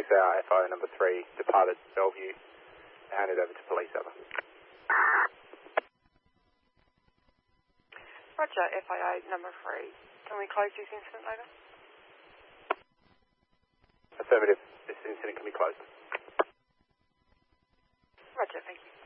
26-hour FIO number 3 departed Bellevue, handed over to police, over. Roger, FIO number 3. Can we close this incident, over? Affirmative, this incident can be closed. Roger, thank you.